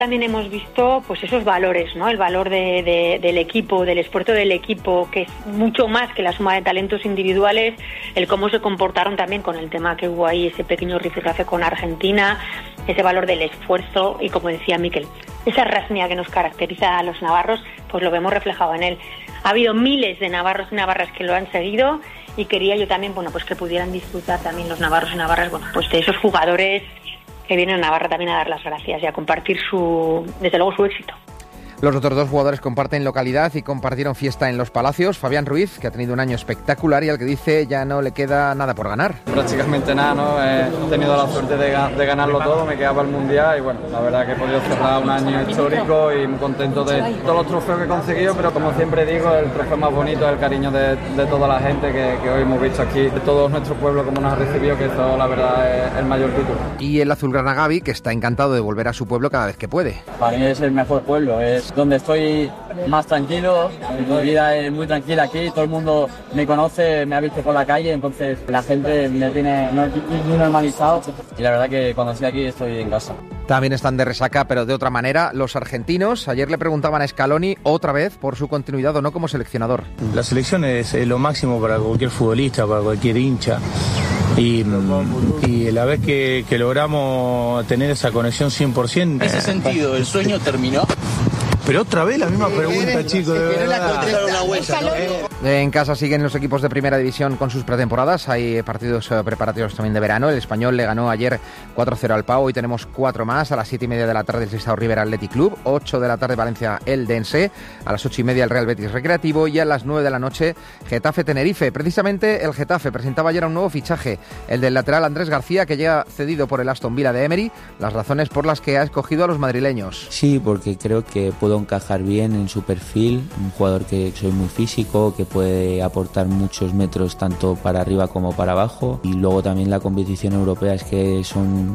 También hemos visto pues esos valores, ¿no? El valor del equipo, del esfuerzo del equipo, que es mucho más que la suma de talentos individuales, el cómo se comportaron también con el tema que hubo ahí, ese pequeño rifirrafe con Argentina, ese valor del esfuerzo y, como decía Mikel, esa rasnia que nos caracteriza a los navarros, pues lo vemos reflejado en él. Ha habido miles de navarros y navarras que lo han seguido y quería yo también, bueno, pues que pudieran disfrutar también los navarros y navarras, bueno, pues de esos jugadores que vienen a Navarra también a dar las gracias y a compartir desde luego su éxito. Los otros dos jugadores comparten localidad y compartieron fiesta en Los Palacios. Fabián Ruiz, que ha tenido un año espectacular y al que dice ya no le queda nada por ganar. Prácticamente nada, ¿no? He tenido la suerte de ganarlo todo, me quedaba el Mundial y bueno, la verdad que he podido cerrar un año histórico y muy contento de todos los trofeos que he conseguido, pero como siempre digo, el trofeo más bonito es el cariño de toda la gente que hoy hemos visto aquí, de todo nuestro pueblo como nos ha recibido, que eso la verdad es el mayor título. Y el azulgrana Gavi, que está encantado de volver a su pueblo cada vez que puede. Para mí es el mejor pueblo, es donde estoy más tranquilo, mi vida es muy tranquila aquí, todo el mundo me conoce, me ha visto por la calle, entonces la gente me tiene muy normalizado y la verdad que cuando estoy aquí estoy en casa. También están de resaca, pero de otra manera, los argentinos. Ayer le preguntaban a Scaloni otra vez por su continuidad o no como seleccionador. La selección es lo máximo para cualquier futbolista, para cualquier hincha. Y la vez que logramos tener esa conexión 100%... En ese sentido, ¿el sueño terminó? Pero otra vez la misma pregunta, chicos, de verdad. En casa siguen los equipos de Primera División con sus pretemporadas. Hay partidos preparatorios también de verano. El Español le ganó ayer 4-0 al Pau. Hoy tenemos 4 más. A las 7:30 de la tarde el Sestao River Athletic Club. 8 de la tarde Valencia Eldense. A las 8:30 el Real Betis Recreativo. Y a las 9 de la noche Getafe Tenerife. Precisamente el Getafe presentaba ayer un nuevo fichaje. El del lateral Andrés García, que llega cedido por el Aston Villa de Emery. Las razones por las que ha escogido a los madrileños. Sí, porque creo que puedo encajar bien en su perfil, un jugador que soy muy físico, que puede aportar muchos metros tanto para arriba como para abajo, y luego también la competición europea es que son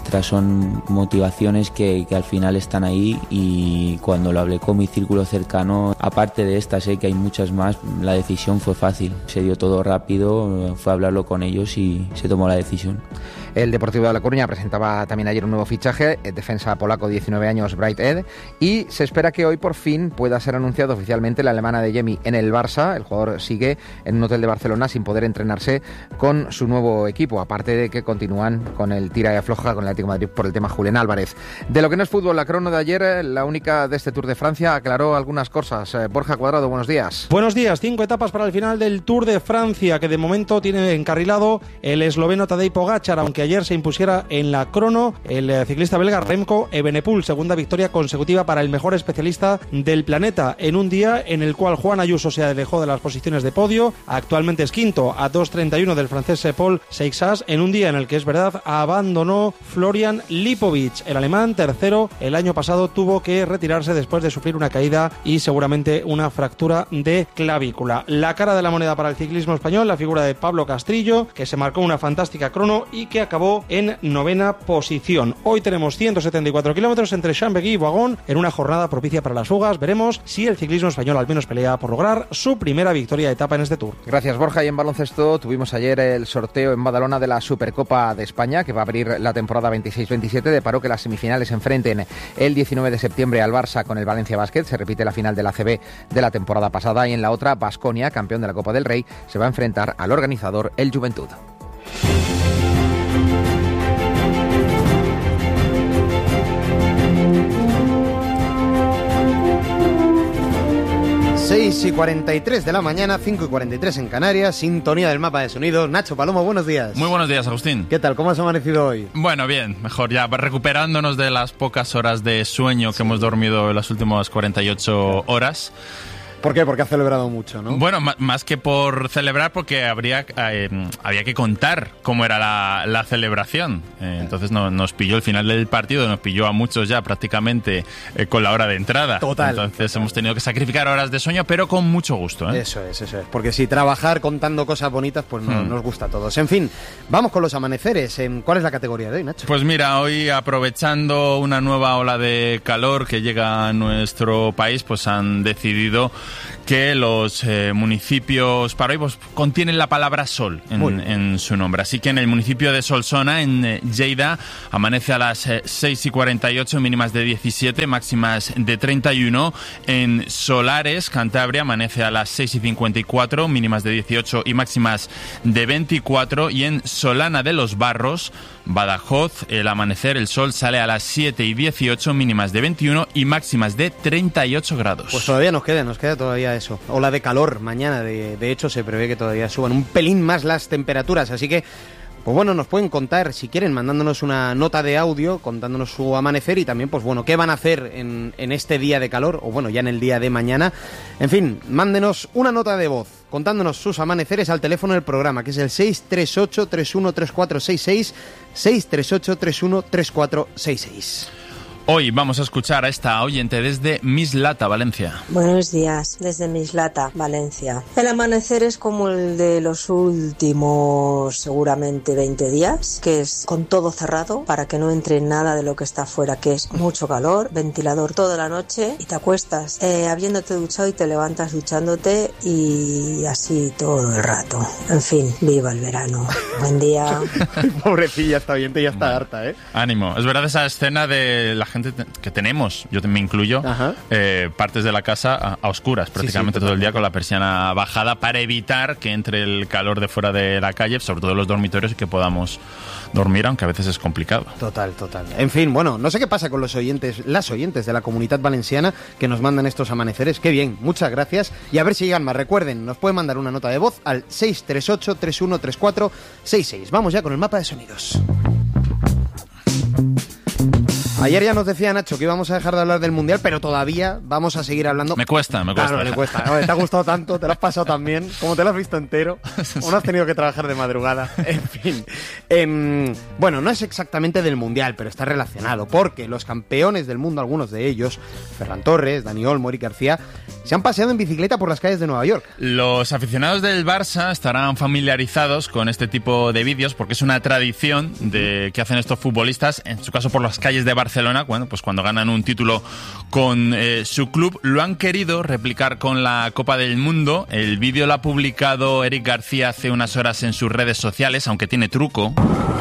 motivaciones que al final están ahí, y cuando lo hablé con mi círculo cercano, aparte de estas, sé que hay muchas más, la decisión fue fácil, se dio todo rápido, fue a hablarlo con ellos y se tomó la decisión. El Deportivo de La Coruña presentaba también ayer un nuevo fichaje, el defensa polaco 19 años Bright Ed, y se espera que hoy por fin pueda ser anunciado oficialmente la alemana de Yemi en el Barça. El jugador sigue en un hotel de Barcelona sin poder entrenarse con su nuevo equipo, aparte de que continúan con el tira y afloja con el Atlético de Madrid por el tema Julián Álvarez. De lo que no es fútbol, la crono de ayer, la única de este Tour de Francia, aclaró algunas cosas. Borja Cuadrado, buenos días. Buenos días, 5 etapas para el final del Tour de Francia, que de momento tiene encarrilado el esloveno Tadej Pogačar, aunque ayer se impusiera en la crono el ciclista belga Remco Evenepoel, segunda victoria consecutiva para el mejor especialista del planeta, en un día en el cual Juan Ayuso se alejó de las posiciones de podio, actualmente es quinto a 2:31 del francés Paul Seixas, en un día en el que es verdad abandonó Florian Lipovic, el alemán tercero. El año pasado tuvo que retirarse después de sufrir una caída y seguramente una fractura de clavícula. La cara de la moneda para el ciclismo español, la figura de Pablo Castrillo, que se marcó una fantástica crono y que acabó en 9ª posición. Hoy tenemos 174 kilómetros entre Chambéry y Boigón en una jornada propicia para las fugas. Veremos si el ciclismo español al menos pelea por lograr su primera victoria de etapa en este Tour. Gracias, Borja. Y en baloncesto tuvimos ayer el sorteo en Badalona de la Supercopa de España, que va a abrir la temporada 26-27. Deparó que las semifinales se enfrenten el 19 de septiembre al Barça con el Valencia Basket. Se repite la final de la ACB de la temporada pasada, y en la otra, Baskonia, campeón de la Copa del Rey, se va a enfrentar al organizador, el Juventud. 6:43 de la mañana, 5:43 en Canarias, sintonía del mapa de sonido. Nacho Palomo, buenos días. Muy buenos días, Agustín. ¿Qué tal? ¿Cómo has amanecido hoy? Bueno, bien, mejor ya, recuperándonos de las pocas horas de sueño que hemos dormido en las últimas 48 horas. ¿Por qué? Porque has celebrado mucho, ¿no? Bueno, más que por celebrar, porque había que contar cómo era la celebración. Entonces nos pilló el final del partido, nos pilló a muchos ya prácticamente con la hora de entrada. Total. Entonces hemos tenido que sacrificar horas de sueño, pero con mucho gusto, ¿eh? Eso es. Porque si trabajar contando cosas bonitas, pues no nos gusta a todos. En fin, vamos con los amaneceres. ¿Cuál es la categoría de hoy, Nacho? Pues mira, hoy aprovechando una nueva ola de calor que llega a nuestro país, pues han decidido que los municipios para hoy pues, contienen la palabra sol en su nombre. Así que en el municipio de Solsona, en Lleida, amanece a las 6:48, mínimas de 17, máximas de 31. En Solares, Cantabria, amanece a las 6:54, mínimas de 18 y máximas de 24. Y en Solana de los Barros, Badajoz, el amanecer, el sol sale a las 7:18, mínimas de 21 y máximas de 38 grados. Pues todavía nos queda todavía eso. Ola de calor mañana, de hecho se prevé que todavía suban un pelín más las temperaturas, así que pues bueno, nos pueden contar, si quieren, mandándonos una nota de audio, contándonos su amanecer y también, pues bueno, qué van a hacer en este día de calor, o bueno, ya en el día de mañana. En fin, mándenos una nota de voz, contándonos sus amaneceres al teléfono del programa, que es el 638-313466, 638-313466. Hoy vamos a escuchar a esta oyente desde Mislata, Valencia. Buenos días, desde Mislata, Valencia. El amanecer es como el de los últimos, seguramente 20 días, que es con todo cerrado para que no entre nada de lo que está afuera, que es mucho calor, ventilador toda la noche y te acuestas habiéndote duchado y te levantas duchándote y así todo el rato. En fin, viva el verano. Buen día. Pobrecilla, esta oyente ya está harta, ¿eh? Ánimo. Es verdad esa escena de la gente que tenemos, yo me incluyo, partes de la casa a oscuras, prácticamente todo el día con la persiana bajada para evitar que entre el calor de fuera de la calle, sobre todo en los dormitorios, y que podamos dormir, aunque a veces es complicado. Total. En fin, bueno, no sé qué pasa con las oyentes de la Comunitat Valenciana que nos mandan estos amaneceres. Qué bien, muchas gracias. Y a ver si llegan más. Recuerden, nos pueden mandar una nota de voz al 638-313466. Vamos ya con el mapa de sonidos. Ayer ya nos decía Nacho que íbamos a dejar de hablar del Mundial, pero todavía vamos a seguir hablando. Me cuesta. Claro, le cuesta. Te ha gustado tanto, te lo has pasado tan bien, como te lo has visto entero, o no has tenido que trabajar de madrugada. En fin. Bueno, no es exactamente del Mundial, pero está relacionado, porque los campeones del mundo, algunos de ellos, Ferran Torres, Dani Olmo, Eric García, se han paseado en bicicleta por las calles de Nueva York. Los aficionados del Barça estarán familiarizados con este tipo de vídeos porque es una tradición que hacen estos futbolistas, en su caso por las calles de Barcelona. Bueno, pues cuando ganan un título con su club, lo han querido replicar con la Copa del Mundo. El vídeo lo ha publicado Eric García hace unas horas en sus redes sociales, aunque tiene truco.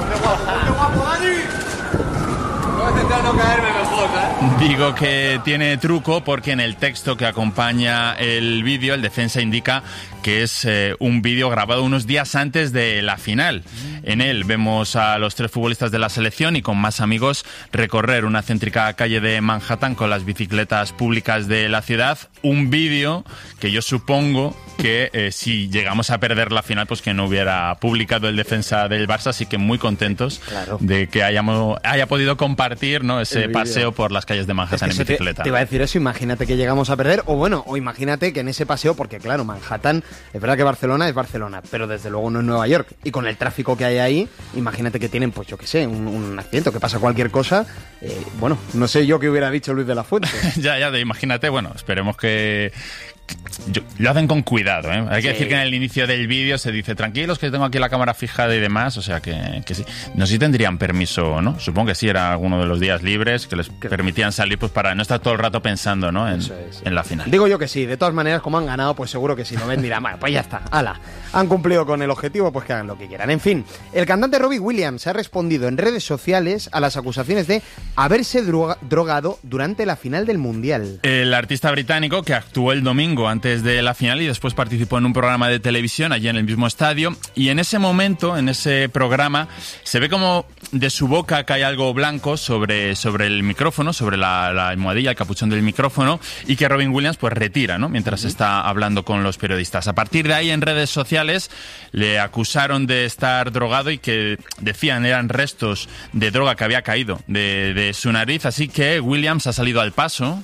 Digo que tiene truco porque en el texto que acompaña el vídeo, el defensa indica que es un vídeo grabado unos días antes de la final. En él vemos a los tres futbolistas de la selección y con más amigos recorrer una céntrica calle de Manhattan con las bicicletas públicas de la ciudad. Un vídeo que yo supongo que si llegamos a perder la final, pues que no hubiera publicado el defensa del Barça, así que muy contentos de que haya podido compartir, ¿no?, ese paseo por las calles de Manhattan en bicicleta. Te iba a decir eso, imagínate que llegamos a perder, o imagínate que en ese paseo, porque claro, Manhattan, es verdad que Barcelona es Barcelona, pero desde luego no es Nueva York, y con el tráfico que hay ahí, imagínate que tienen, pues yo qué sé, un accidente, que pasa cualquier cosa, bueno, no sé yo qué hubiera dicho Luis de la Fuente. Imagínate, bueno, esperemos que lo hacen con cuidado, ¿eh? Hay que decir que en el inicio del vídeo se dice tranquilos que tengo aquí la cámara fijada y demás, o sea que sí. No sé si tendrían permiso, ¿no? Supongo que sí, era alguno de los días libres que les permitían salir pues para no estar todo el rato pensando, ¿no?, en la final. Digo yo que sí, de todas maneras, como han ganado, pues seguro que si lo ven dirán, bueno, pues ya está, ala, han cumplido con el objetivo, pues que hagan lo que quieran. En fin, el cantante Robbie Williams ha respondido en redes sociales a las acusaciones de haberse drogado durante la final del Mundial. El artista británico, que actuó el domingo antes de la final y después participó en un programa de televisión allí en el mismo estadio, y en ese momento, en ese programa, se ve como de su boca cae algo blanco sobre el micrófono, sobre la almohadilla, el capuchón del micrófono, y que Robin Williams pues retira, ¿no?, mientras está hablando con los periodistas. A partir de ahí, en redes sociales le acusaron de estar drogado y que decían eran restos de droga que había caído de su nariz, así que Williams ha salido al paso.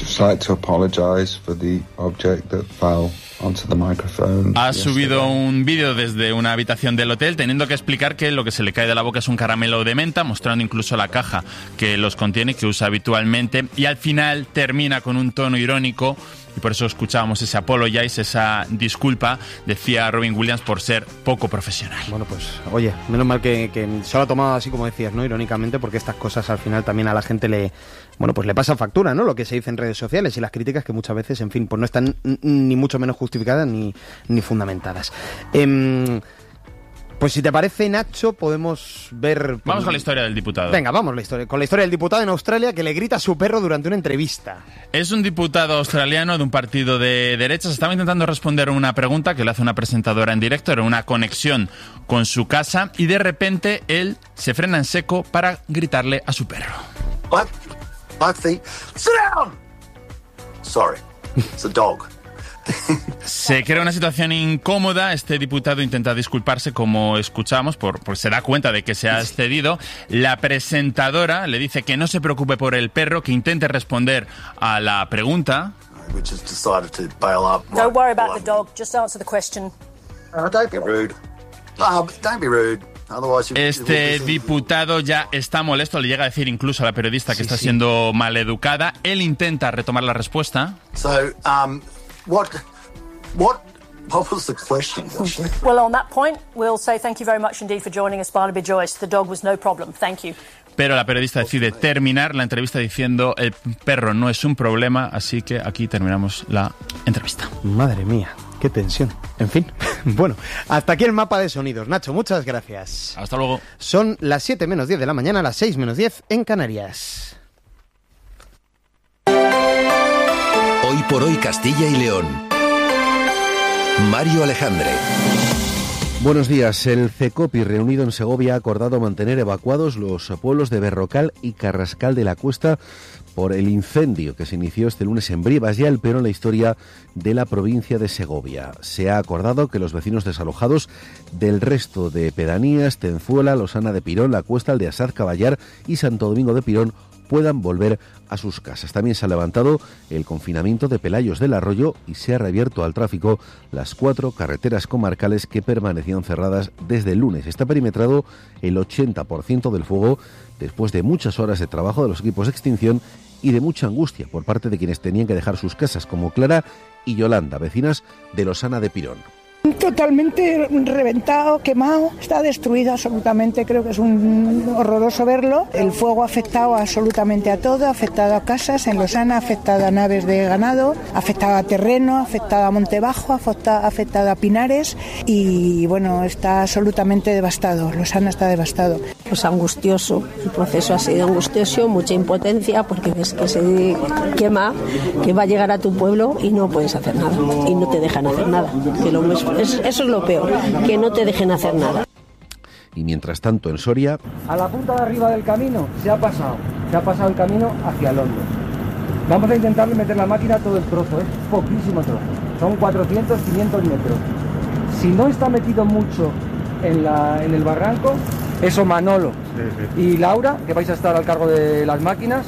Ha subido un vídeo desde una habitación del hotel teniendo que explicar que lo que se le cae de la boca es un caramelo de menta, mostrando incluso la caja que los contiene, que usa habitualmente, y al final termina con un tono irónico y por eso escuchábamos ese apologize, esa disculpa, decía Robin Williams, por ser poco profesional. Bueno, pues oye, menos mal que se lo ha tomado así como decías, ¿no? Irónicamente, porque estas cosas al final también a la gente le pasa factura, ¿no? Lo que se dice en redes sociales y las críticas que muchas veces, en fin, pues no están ni mucho menos justificadas ni fundamentadas. Pues si te parece, Nacho, podemos ver... Vamos con la historia del diputado. Venga, vamos con la historia del diputado en Australia que le grita a su perro durante una entrevista. Es un diputado australiano de un partido de derechas. Estaba intentando responder una pregunta que le hace una presentadora en directo. Era una conexión con su casa y de repente él se frena en seco para gritarle a su perro. Sit down! Sorry, it's a dog. Se crea una situación incómoda. Este diputado intenta disculparse, como escuchamos, porque se da cuenta de que se ha excedido. La presentadora le dice que no se preocupe por el perro, que intente responder a la pregunta. Don't worry about the dog, just answer the question. Don't be rude. Don't be rude. Este diputado ya está molesto, le llega a decir incluso a la periodista que está siendo maleducada. Él intenta retomar la respuesta. What was the question? Well, on that point, we'll say thank you very much indeed for joining us, Barnaby Joyce. The dog was no problem. Thank you. Pero la periodista decide terminar la entrevista diciendo el perro no es un problema, así que aquí terminamos la entrevista. Madre mía, qué tensión. En fin, bueno, hasta aquí el mapa de sonidos. Nacho, muchas gracias. Hasta luego. Son las 7 menos 10 de la mañana, las 6 menos 10 en Canarias. Hoy por hoy Castilla y León. Mario Alejandre. Buenos días. El CECOPI reunido en Segovia ha acordado mantener evacuados los pueblos de Berrocal y Carrascal de la Cuesta por el incendio que se inició este lunes en Brivas, ya el peor en la historia de la provincia de Segovia. Se ha acordado que los vecinos desalojados del resto de pedanías, Tenzuela, Losana de Pirón, La Cuesta, Aldeasaz, Caballar y Santo Domingo de Pirón, puedan volver a sus casas. También se ha levantado el confinamiento de Pelayos del Arroyo y se ha reabierto al tráfico las 4 carreteras comarcales que permanecían cerradas desde el lunes. Está perimetrado el 80% del fuego después de muchas horas de trabajo de los equipos de extinción y de mucha angustia por parte de quienes tenían que dejar sus casas, como Clara y Yolanda, vecinas de Losana de Pirón. Totalmente reventado, quemado, está destruido absolutamente, creo que es un horroroso verlo. El fuego ha afectado absolutamente a todo, ha afectado a casas, en Losana ha afectado a naves de ganado, ha afectado a terreno, ha afectado a Montebajo, ha afectado a Pinares y bueno, está absolutamente devastado, Losana está devastado. Pues angustioso, el proceso ha sido angustioso, mucha impotencia porque ves que se quema, que va a llegar a tu pueblo y no puedes hacer nada y no te dejan hacer nada, que eso es lo peor, que no te dejen hacer nada. Y mientras tanto en Soria... A la punta de arriba del camino se ha pasado el camino hacia Londres. Vamos a intentar meter la máquina todo el trozo, es poquísimo trozo, son 400, 500 metros. Si no está metido mucho en el barranco, eso Manolo y Laura, que vais a estar al cargo de las máquinas,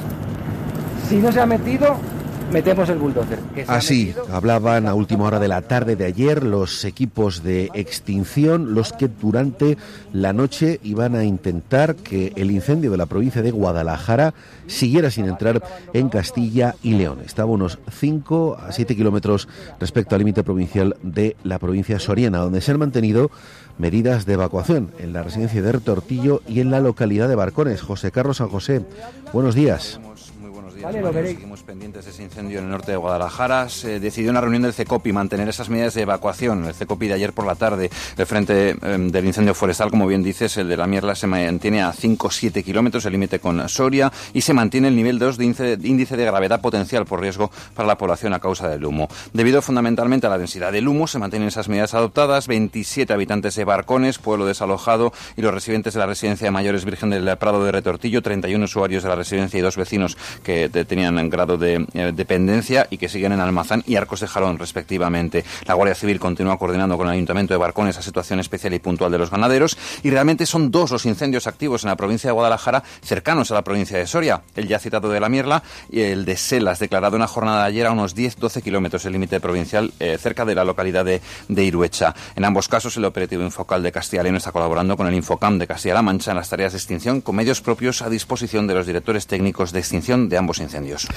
si no se ha metido... metemos el bulldozer. Así hablaban a última hora de la tarde de ayer los equipos de extinción, los que durante la noche iban a intentar que el incendio de la provincia de Guadalajara siguiera sin entrar en Castilla y León. Estaba unos 5 a 7 kilómetros respecto al límite provincial de la provincia soriana, donde se han mantenido medidas de evacuación en la residencia de Retortillo y en la localidad de Barcones. José Carlos San José, buenos días. Seguimos pendientes de ese incendio en el norte de Guadalajara. Se decidió en la reunión del CECOPI mantener esas medidas de evacuación. El CECOPI de ayer por la tarde, el frente del incendio forestal, como bien dices, el de la Mierla, se mantiene a 5-7 kilómetros, el límite con Soria, y se mantiene el nivel 2 de índice de gravedad potencial por riesgo para la población a causa del humo. Debido fundamentalmente a la densidad del humo, se mantienen esas medidas adoptadas. 27 habitantes de Barcones, pueblo desalojado, y los residentes de la residencia de mayores Virgen del Prado de Retortillo, 31 usuarios de la residencia y 2 vecinos que tenían en grado de dependencia y que siguen en Almazán y Arcos de Jarón, respectivamente. La Guardia Civil continúa coordinando con el Ayuntamiento de Barcones esa situación especial y puntual de los ganaderos, y realmente son 2 los incendios activos en la provincia de Guadalajara, cercanos a la provincia de Soria, el ya citado de la Mierla y el de Selas, declarado una jornada de ayer a unos 10-12 kilómetros el límite provincial, cerca de la localidad de Iruecha. En ambos casos, el operativo Infocal de Castilla y León está colaborando con el Infocam de Castilla-La Mancha en las tareas de extinción, con medios propios a disposición de los directores técnicos de extinción de ambos incendios.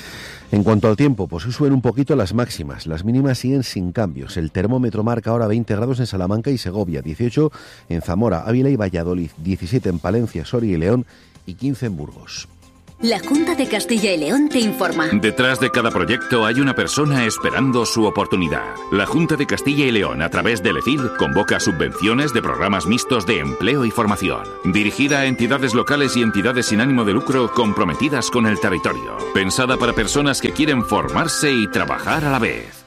En cuanto al tiempo, pues hoy suben un poquito las máximas. Las mínimas siguen sin cambios. El termómetro marca ahora 20 grados en Salamanca y Segovia, 18 en Zamora, Ávila y Valladolid, 17 en Palencia, Soria y León y 15 en Burgos. La Junta de Castilla y León te informa. Detrás de cada proyecto hay una persona esperando su oportunidad. La Junta de Castilla y León, a través del EFID, convoca subvenciones de programas mixtos de empleo y formación, dirigida a entidades locales y entidades sin ánimo de lucro comprometidas con el territorio. Pensada para personas que quieren formarse y trabajar a la vez.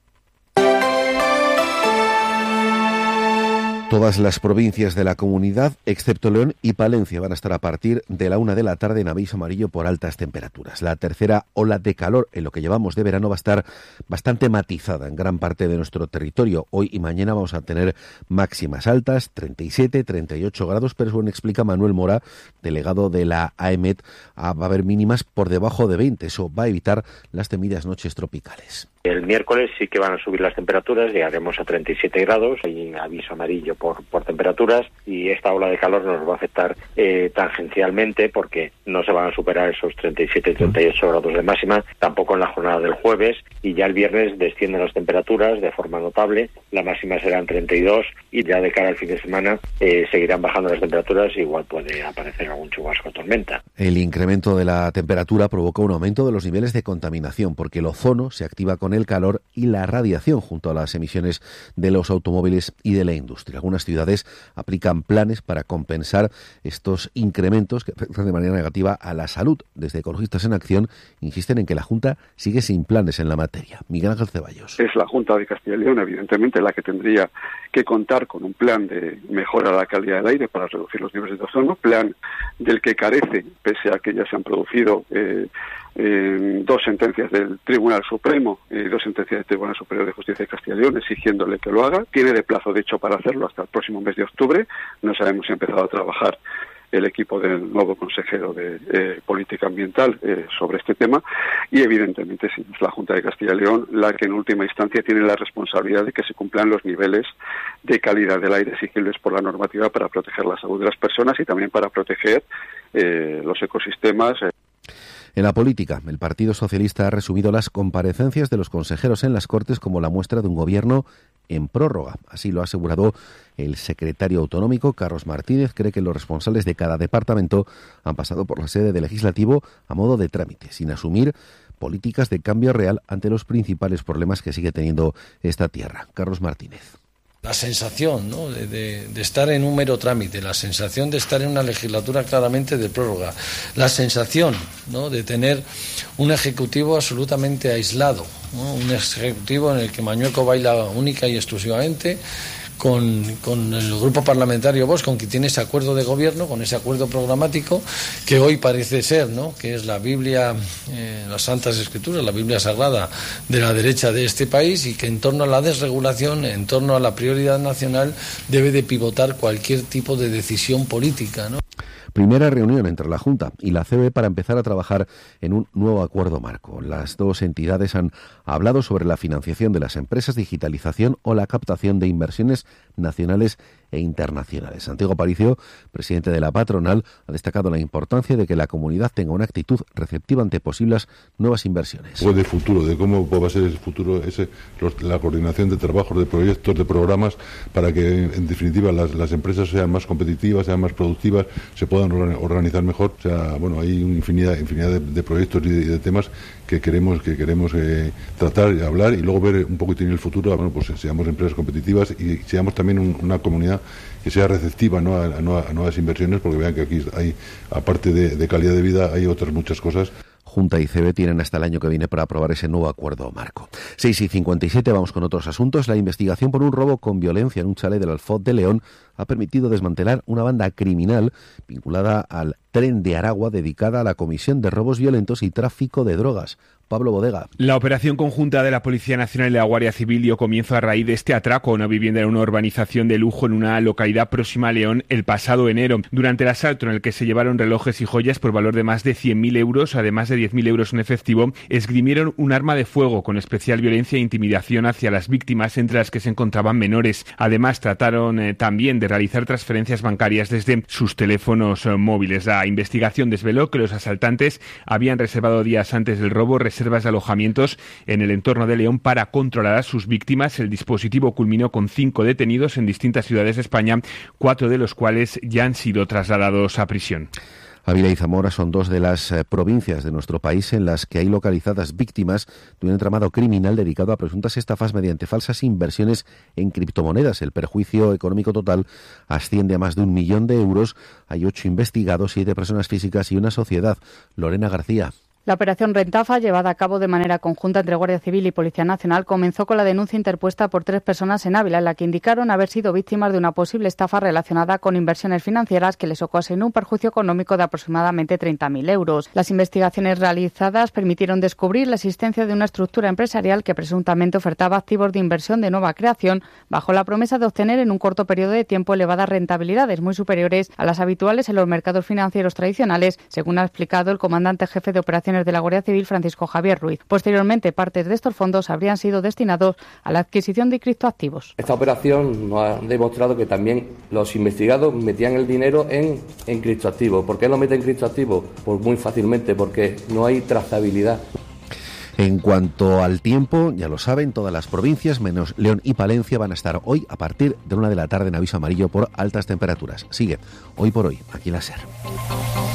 Todas las provincias de la comunidad, excepto León y Palencia, van a estar a partir de la 1 de la tarde en aviso amarillo por altas temperaturas. La tercera ola de calor en lo que llevamos de verano va a estar bastante matizada en gran parte de nuestro territorio. Hoy y mañana vamos a tener máximas altas, 37, 38 grados, pero según explica Manuel Mora, delegado de la AEMET, va a haber mínimas por debajo de 20. Eso va a evitar las temidas noches tropicales. El miércoles sí que van a subir las temperaturas, llegaremos a 37 grados, hay aviso amarillo por temperaturas y esta ola de calor nos va a afectar tangencialmente porque no se van a superar esos 37 y 38 grados de máxima, tampoco en la jornada del jueves, y ya el viernes descienden las temperaturas de forma notable, la máxima serán 32 y ya de cara al fin de semana seguirán bajando las temperaturas, igual puede aparecer algún chubasco o tormenta. El incremento de la temperatura provoca un aumento de los niveles de contaminación porque el ozono se activa con el calor y la radiación junto a las emisiones de los automóviles y de la industria. Algunas ciudades aplican planes para compensar estos incrementos que afectan de manera negativa a la salud. Desde Ecologistas en Acción insisten en que la Junta sigue sin planes en la materia. Miguel Ángel Ceballos. Es la Junta de Castilla y León, evidentemente, la que tendría que contar con un plan de mejora de la calidad del aire para reducir los niveles de ozono, plan del que carece, pese a que ya se han producido dos sentencias del Tribunal Supremo y dos sentencias del Tribunal Superior de Justicia de Castilla y León exigiéndole que lo haga. Tiene de plazo, de hecho, para hacerlo hasta el próximo mes de octubre. No sabemos si ha empezado a trabajar el equipo del nuevo consejero de Política Ambiental sobre este tema y evidentemente sí, es la Junta de Castilla y León la que en última instancia tiene la responsabilidad de que se cumplan los niveles de calidad del aire exigibles por la normativa para proteger la salud de las personas y también para proteger los ecosistemas. En la política, el Partido Socialista ha resumido las comparecencias de los consejeros en las Cortes como la muestra de un gobierno en prórroga. Así lo ha asegurado el secretario autonómico, Carlos Martínez. Cree que los responsables de cada departamento han pasado por la sede del Legislativo a modo de trámite, sin asumir políticas de cambio real ante los principales problemas que sigue teniendo esta tierra. Carlos Martínez. La sensación, ¿no?, de estar en un mero trámite, la sensación de estar en una legislatura claramente de prórroga, la sensación, ¿no?, de tener un ejecutivo absolutamente aislado, ¿no?, un ejecutivo en el que Mañueco baila única y exclusivamente con el grupo parlamentario Vox, con quien tiene ese acuerdo de gobierno, con ese acuerdo programático, que hoy parece ser, ¿no?, que es la Biblia, las Santas Escrituras, la Biblia Sagrada de la derecha de este país, y que en torno a la desregulación, en torno a la prioridad nacional, debe de pivotar cualquier tipo de decisión política, ¿no? Primera reunión entre la Junta y la COE para empezar a trabajar en un nuevo acuerdo marco. Las dos entidades han hablado sobre la financiación de las empresas, digitalización o la captación de inversiones nacionales e internacionales. Santiago Aparicio, presidente de la patronal, ha destacado la importancia de que la comunidad tenga una actitud receptiva ante posibles nuevas inversiones. De futuro, de cómo va a ser el futuro, la coordinación de trabajos, de proyectos, de programas, para que en definitiva las empresas sean más competitivas, sean más productivas, se puedan organizar mejor. O sea, bueno, hay una infinidad de proyectos y de temas que queremos tratar y hablar, y luego ver un poquitín el futuro. Bueno, pues seamos empresas competitivas y seamos también una comunidad que sea receptiva, ¿no?, a nuevas inversiones, porque vean que aquí hay, aparte de calidad de vida, hay otras muchas cosas. Junta y CB tienen hasta el año que viene para aprobar ese nuevo acuerdo marco. 6:57, vamos con otros asuntos. La investigación por un robo con violencia en un chalet del Alfoz de León ha permitido desmantelar una banda criminal vinculada al Tren de Aragua, dedicada a la comisión de robos violentos y tráfico de drogas. Pablo Bodega. La operación conjunta de la Policía Nacional y la Guardia Civil dio comienzo a raíz de este atraco a una vivienda en una urbanización de lujo en una localidad próxima a León el pasado enero. Durante el asalto, en el que se llevaron relojes y joyas por valor de más de 100.000 euros, además de 10.000 euros en efectivo, esgrimieron un arma de fuego con especial violencia e intimidación hacia las víctimas, entre las que se encontraban menores. Además, trataron también de realizar transferencias bancarias desde sus teléfonos móviles. La investigación desveló que los asaltantes habían reservado días antes del robo residencias reservas de alojamientos en el entorno de León para controlar a sus víctimas. El dispositivo culminó con 5 detenidos en distintas ciudades de España, 4 de los cuales ya han sido trasladados a prisión. Ávila y Zamora son 2 de las provincias de nuestro país en las que hay localizadas víctimas de un entramado criminal dedicado a presuntas estafas mediante falsas inversiones en criptomonedas. El perjuicio económico total asciende a más de 1 millón de euros. Hay 8 investigados, 7 personas físicas y una sociedad. Lorena García. La operación Rentafa, llevada a cabo de manera conjunta entre Guardia Civil y Policía Nacional, comenzó con la denuncia interpuesta por 3 personas en Ávila, en la que indicaron haber sido víctimas de una posible estafa relacionada con inversiones financieras que les ocasionó un perjuicio económico de aproximadamente 30.000 euros. Las investigaciones realizadas permitieron descubrir la existencia de una estructura empresarial que presuntamente ofertaba activos de inversión de nueva creación bajo la promesa de obtener en un corto periodo de tiempo elevadas rentabilidades muy superiores a las habituales en los mercados financieros tradicionales, según ha explicado el comandante jefe de operaciones de la Guardia Civil, Francisco Javier Ruiz. Posteriormente, partes de estos fondos habrían sido destinados a la adquisición de criptoactivos. Esta operación nos ha demostrado que también los investigados metían el dinero en criptoactivos. ¿Por qué lo meten en criptoactivos? Pues muy fácilmente, porque no hay trazabilidad. En cuanto al tiempo, ya lo saben, todas las provincias, menos León y Palencia, van a estar hoy a partir de 1 de la tarde en aviso amarillo por altas temperaturas. Sigue Hoy por Hoy, aquí en la SER.